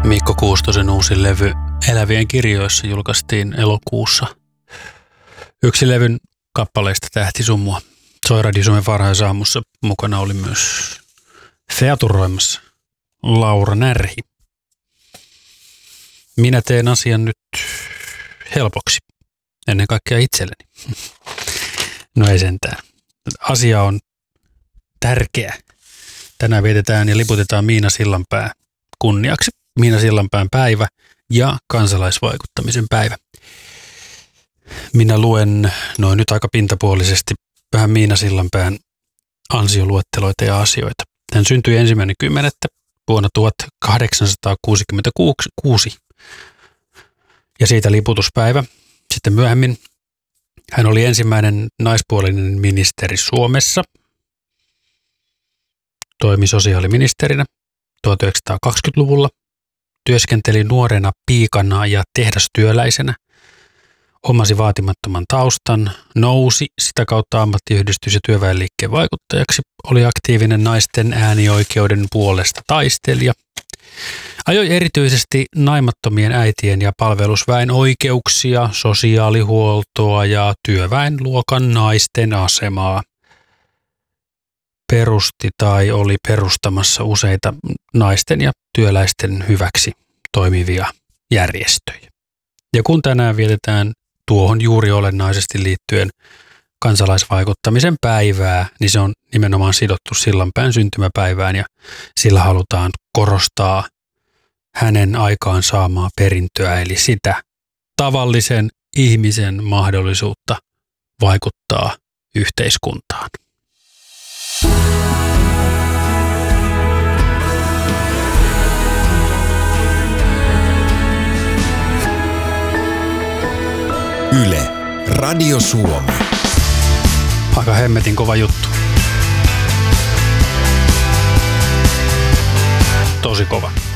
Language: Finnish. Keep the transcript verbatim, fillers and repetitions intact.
Mikko Kuustosen uusi levy Elävien kirjoissa julkaistiin elokuussa. Yksi levyn kappaleista Tähti summua. Soi Radio Suomen varhaisessa aamussa. Mukana oli myös featuroimassa Laura Närhi. Minä teen asian nyt helpoksi. Ennen kaikkea itselleni. No ei sentään. Asia on tärkeä. Tänään vietetään ja liputetaan Miina Sillanpää kunniaksi. Miina Sillanpään päivä ja kansalaisvaikuttamisen päivä. Minä luen noin nyt aika pintapuolisesti vähän Miina Sillanpään ansioluetteloita ja asioita. Hän syntyi ensimmäinen kymmenettä vuonna tuhatkahdeksansataakuusikymmentäkuusi ja siitä liputuspäivä. Sitten myöhemmin hän oli ensimmäinen naispuolinen ministeri Suomessa. Toimi sosiaaliministerinä tuhatyhdeksänsataakaksikymmentäluvulla. Työskenteli nuorena piikana ja tehdastyöläisenä. Omasi vaatimattoman taustan, nousi sitä kautta ammattiyhdistys- ja työväenliikkeen vaikuttajaksi. Oli aktiivinen naisten äänioikeuden puolesta taistelija. Ajoi erityisesti naimattomien äitien ja palvelusväen oikeuksia, sosiaalihuoltoa ja työväenluokan naisten asemaa. Perusti tai oli perustamassa useita naisten ja työläisten hyväksi toimivia järjestöjä. Ja kun tänään vietetään tuohon juuri olennaisesti liittyen kansalaisvaikuttamisen päivää, niin se on nimenomaan sidottu Sillanpään syntymäpäivään ja sillä halutaan korostaa hänen aikaan saamaa perintöä, eli sitä tavallisen ihmisen mahdollisuutta vaikuttaa yhteiskuntaan. Yle, Radio Suomi. Aika hemmetin kova juttu. Tosi kova.